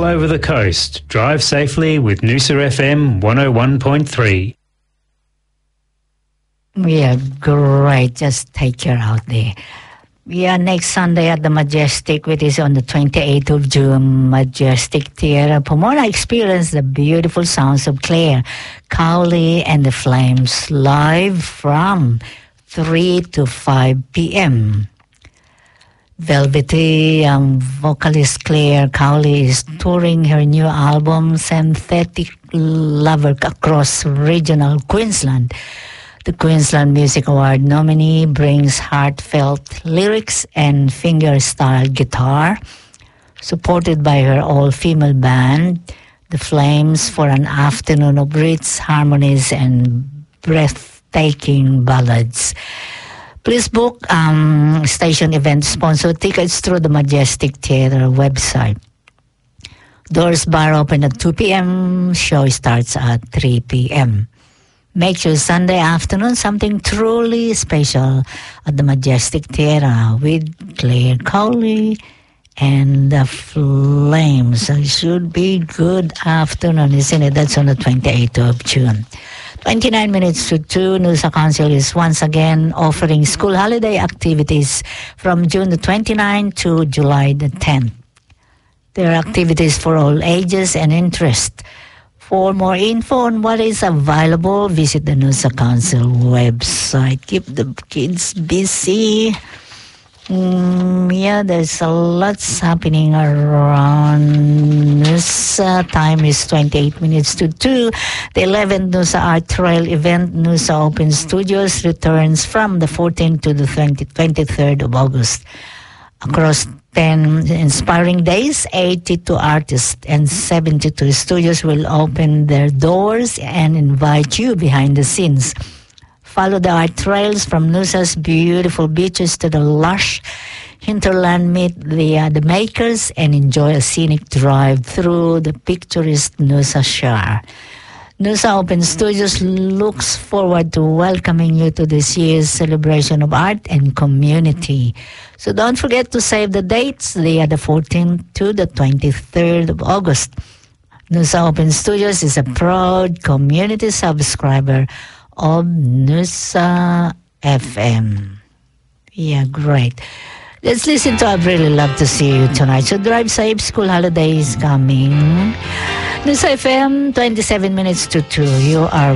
over the coast. Drive safely with Noosa FM 101.3. Yeah, great. Just take care out there. Yeah, next Sunday at the Majestic, which is on the 28th of June, Majestic Theatre. Pomona, experience the beautiful sounds of Claire Cowley and the Flames live from 3 to 5 p.m. Velvety vocalist Claire Cowley is touring her new album, Synthetic Lover, across regional Queensland. The Queensland Music Award nominee brings heartfelt lyrics and finger-style guitar, supported by her all-female band, The Flames, for an afternoon of rich harmonies and breathtaking ballads. Please book station event sponsor tickets through the Majestic Theatre website. Doors bar open at 2 p.m. Show starts at 3 p.m. Make your Sunday afternoon something truly special at the Majestic Theatre with Claire Cowley and the Flames. So it should be good afternoon, isn't it? That's on the 28th of June. 29 minutes to 2, Noosa Council is once again offering school holiday activities from June the 29th to July the 10th. There are activities for all ages and interests. For more info on what is available, visit the Noosa Council website. Keep the kids busy. Yeah, there's a lot happening around Noosa. Time is 28 minutes to 2. The 11th Noosa Art Trail event, Noosa Open Studios, returns from the 14th to the 23rd of August. Across 10 inspiring days, 82 artists and 72 studios will open their doors and invite you behind the scenes. Follow the art trails from Noosa's beautiful beaches to the lush hinterland. Meet the makers and enjoy a scenic drive through the picturesque Noosa Shire. Noosa Open Studios looks forward to welcoming you to this year's celebration of art and community. So don't forget to save the dates. They are the 14th to the 23rd of August. Noosa Open Studios is a proud community subscriber of Noosa FM. Yeah, great. Let's listen to I'd Really Love to See You Tonight. So drive safe, school holidays coming. Noosa FM, 27 minutes to 2. You are